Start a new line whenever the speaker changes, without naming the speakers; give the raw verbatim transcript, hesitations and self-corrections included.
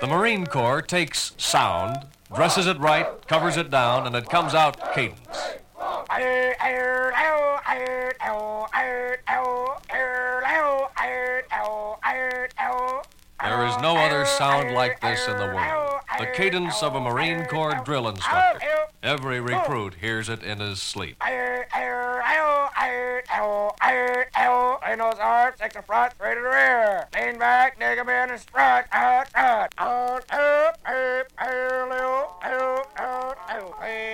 The Marine Corps takes sound, dresses it right, covers it down, and it comes out cadence. There is no other sound like this in the world. The cadence of a Marine Corps drill instructor. Every recruit hears it in his sleep.
Lean those arms, take the front, straight to the rear. Lean back, dig 'em in and strut, out, out. On, up, up, up, up, up, up, up.